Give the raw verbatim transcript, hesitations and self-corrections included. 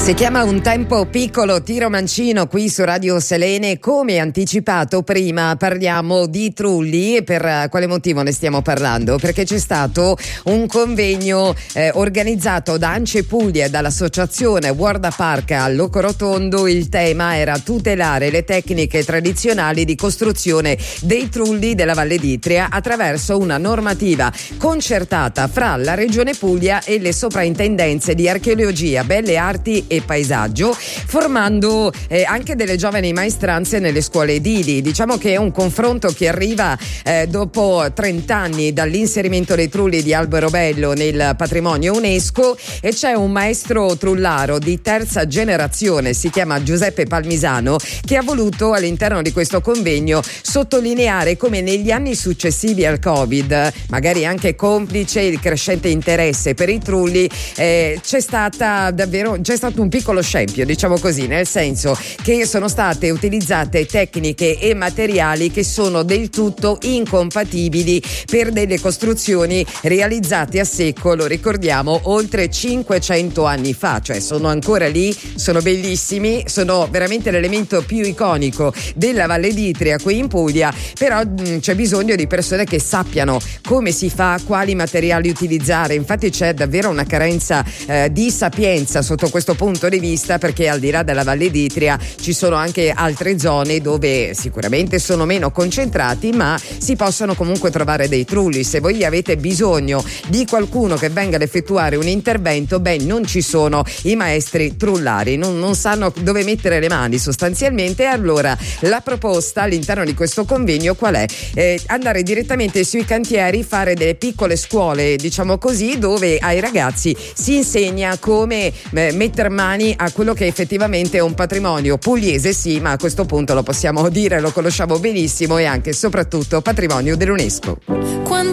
Si chiama Un tempo piccolo, Tiro Mancino qui su Radio Selene. Come anticipato prima parliamo di Trulli. Per quale motivo ne stiamo parlando? Perché c'è stato un convegno eh, organizzato da Ance Puglia e dall'associazione Guarda Park a Locorotondo. Il tema era tutelare le tecniche tradizionali di costruzione dei trulli della Valle d'Itria attraverso una normativa concertata fra la Regione Puglia e le soprintendenze di archeologia, belle arti e paesaggio, formando eh, anche delle giovani maestranze nelle scuole edili. Diciamo che è un confronto che arriva eh, dopo trenta anni dall'inserimento dei trulli di Alberobello nel patrimonio UNESCO, e c'è un maestro trullaro di terza generazione, si chiama Giuseppe Palmisano, che ha voluto all'interno di questo convegno sottolineare come negli anni successivi al Covid, magari anche complice il crescente interesse per i trulli, eh, c'è stata davvero c'è stato un piccolo scempio, diciamo così, nel senso che sono state utilizzate tecniche e materiali che sono del tutto incompatibili per delle costruzioni realizzate a secco, lo ricordiamo, oltre cinquecento anni fa, cioè sono ancora lì, sono bellissimi, sono veramente l'elemento più iconico della Valle d'Itria qui in Puglia, però mh, c'è bisogno di persone che sappiano come si fa, quali materiali utilizzare. Infatti c'è davvero una carenza eh, di sapienza sotto questo punto di vista, perché al di là della Valle d'Itria ci sono anche altre zone dove sicuramente sono meno concentrati, ma si possono comunque trovare dei trulli. Se voi avete bisogno di qualcuno che venga ad effettuare un intervento, beh, non ci sono i maestri trullari, non, non sanno dove mettere le mani sostanzialmente. Allora la proposta all'interno di questo convegno qual è? Eh, andare direttamente sui cantieri, fare delle piccole scuole, diciamo così, dove ai ragazzi si insegna come eh, mettere mani a quello che effettivamente è un patrimonio pugliese, sì, ma a questo punto lo possiamo dire, lo conosciamo benissimo, e anche e soprattutto patrimonio dell'UNESCO. Quando